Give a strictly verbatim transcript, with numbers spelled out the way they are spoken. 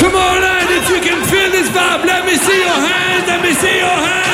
Tomorrow night, if you can feel this vibe, let me see your hands, let me see your hands.